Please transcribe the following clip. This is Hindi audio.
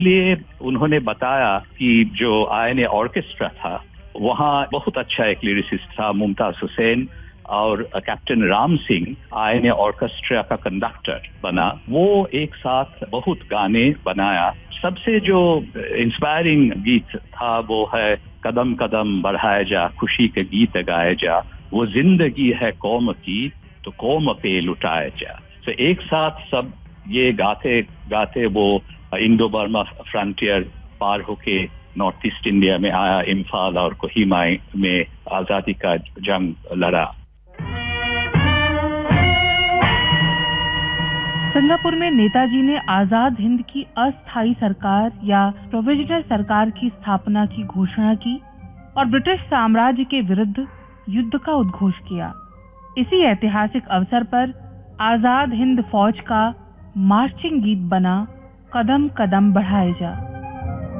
इसलिए उन्होंने बताया कि जो आईएनए ऑर्केस्ट्रा था, वहाँ बहुत अच्छा एक लिरिसिस्ट था, मुमताज हुसैन, और captain Ram Singh INA orchestra का कंडक्टर बना। वो एक साथ बहुत गाने बनाया। सबसे जो इंस्पायरिंग गीत था वो है कदम कदम बढ़ाए जा, खुशी के गीत गाए जा, वो जिंदगी है कौम की तो कौम पे लुटाए जा। तो एक साथ सब ये गाते गाते वो इंडो बर्मा फ्रंटियर पार होके नॉर्थ ईस्ट इंडिया में आया, इम्फाल और कोहिमा में आजादी का जंग लड़ा। सिंगापुर में नेताजी ने आजाद हिंद की अस्थायी सरकार या प्रोविजनल सरकार की स्थापना की घोषणा की और ब्रिटिश साम्राज्य के विरुद्ध युद्ध का उद्घोष किया। इसी ऐतिहासिक अवसर पर आजाद हिंद फौज का मार्चिंग गीत बना कदम कदम बढ़ाए जा।